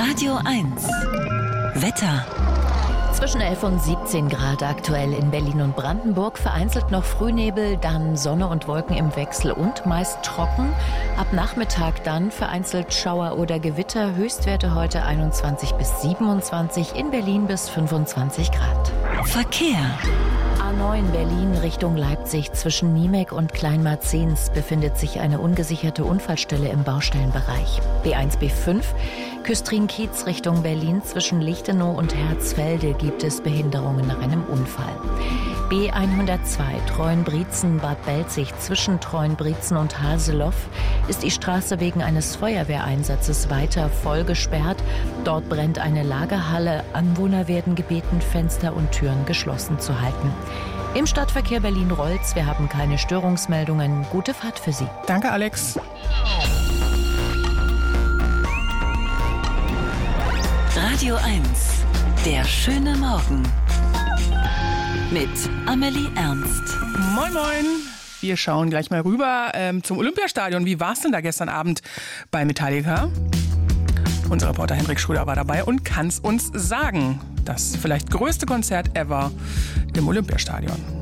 Radio 1 Wetter. Zwischen 11 und 17 Grad aktuell in Berlin und Brandenburg. Vereinzelt noch Frühnebel, dann Sonne und Wolken im Wechsel und meist trocken. Ab Nachmittag dann vereinzelt Schauer oder Gewitter. Höchstwerte heute 21 bis 27, in Berlin bis 25 Grad. Verkehr. A9 Berlin Richtung Leipzig. Zwischen Niemek und Kleinmarzens befindet sich eine ungesicherte Unfallstelle im Baustellenbereich. B1, B5 Küstrin-Kiez Richtung Berlin. Zwischen Lichtenau und Herzfelde gibt es Behinderungen nach einem Unfall. B102 Treuenbrietzen-Bad Belzig. Zwischen Treuenbrietzen und Haseloff ist die Straße wegen eines Feuerwehreinsatzes weiter voll gesperrt. Dort brennt eine Lagerhalle. Anwohner werden gebeten, Fenster und Türen geschlossen zu halten. Im Stadtverkehr Berlin-Rolz, wir haben keine Störungsmeldungen. Gute Fahrt für Sie. Danke, Alex. Radio 1, der schöne Morgen. Mit Amelie Ernst. Moin, moin. Wir schauen gleich mal rüber zum Olympiastadion. Wie war es denn da gestern Abend bei Metallica? Unser Reporter Henrik Schröder war dabei und kann es uns sagen. Das vielleicht größte Konzert ever im Olympiastadion.